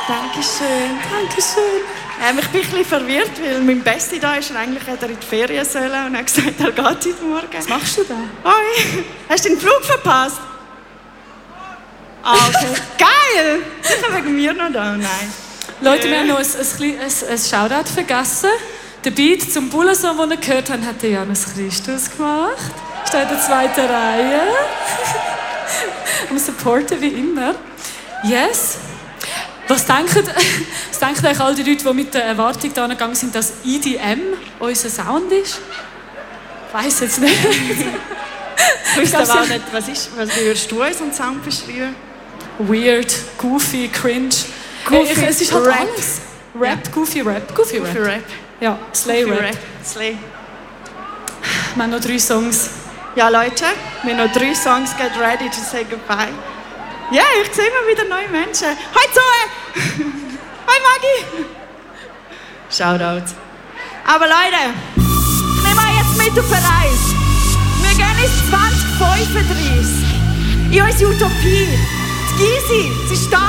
Dankeschön. Dankeschön. Ich bin ein bisschen verwirrt, weil mein Besti da ist und eigentlich hätte er in die Ferien sollen und er hat gesagt, er geht heute Morgen. Was machst du da? Oi, hast du den Flug verpasst? Ah, okay. Geil! Sicher wegen mir noch da, nein. Leute, wir haben noch ein Shoutout vergessen. Der Beat zum Bullersong, den wir gehört haben, hat der Janus Christus gemacht. Steht in der zweiten Reihe. Am Supporten wie immer. Yes. Was denken eigentlich all die Leute, die mit der Erwartung da gegangen sind, dass EDM unser Sound ist? Ich weiss jetzt nicht. Ich wüsste aber auch nicht, was würdest du unseren Sound beschreiben? Weird, goofy, cringe. Goofy, es ist halt Rap. alles. Rap, goofy Rap. Goofy Rap. Rap. Ja, Slay Goofy Rap. Slay. Wir haben noch 3 Songs. Ja, Leute, wir haben noch 3 Songs. Get ready to say goodbye. Ja, ich sehe immer wieder neue Menschen. Hi Zoe! Hi Maggie! Shoutout. Aber Leute, nehmen wir jetzt mit auf eine Reise. Wir gehen ins 2035. In unsere Utopie. Die Gysi, sie steht